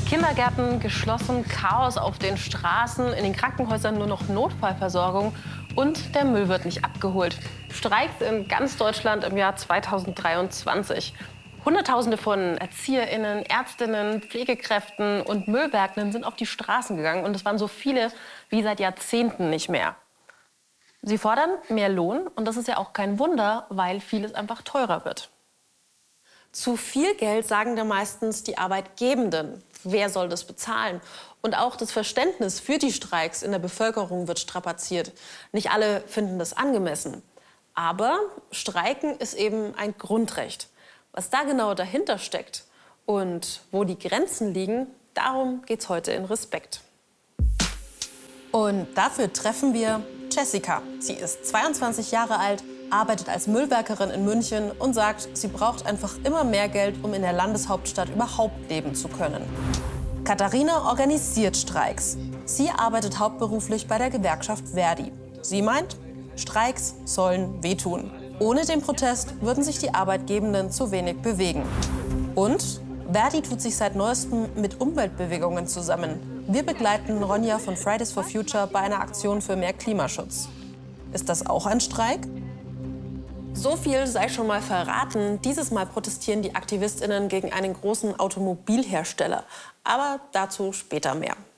Kindergärten geschlossen, Chaos auf den Straßen, in den Krankenhäusern nur noch Notfallversorgung und der Müll wird nicht abgeholt. Streiks in ganz Deutschland im Jahr 2023. Hunderttausende von ErzieherInnen, Ärztinnen, Pflegekräften und Müllbergenden sind auf die Straßen gegangen. Und es waren so viele wie seit Jahrzehnten nicht mehr. Sie fordern mehr Lohn. Und das ist ja auch kein Wunder, weil vieles einfach teurer wird. Zu viel Geld sagen da meistens die Arbeitgebenden. Wer soll das bezahlen? Und auch das Verständnis für die Streiks in der Bevölkerung wird strapaziert. Nicht alle finden das angemessen. Aber Streiken ist eben ein Grundrecht. Was da genau dahinter steckt und wo die Grenzen liegen, darum geht's heute in Respekt. Und dafür treffen wir Jessica. Sie ist 22 Jahre alt, arbeitet als Müllwerkerin in München und sagt, sie braucht einfach immer mehr Geld, um in der Landeshauptstadt überhaupt leben zu können. Katharina organisiert Streiks. Sie arbeitet hauptberuflich bei der Gewerkschaft Verdi. Sie meint, Streiks sollen wehtun. Ohne den Protest würden sich die Arbeitgebenden zu wenig bewegen. Und Verdi tut sich seit neuestem mit Umweltbewegungen zusammen. Wir begleiten Ronja von Fridays for Future bei einer Aktion für mehr Klimaschutz. Ist das auch ein Streik? So viel sei schon mal verraten. Dieses Mal protestieren die AktivistInnen gegen einen großen Automobilhersteller. Aber dazu später mehr.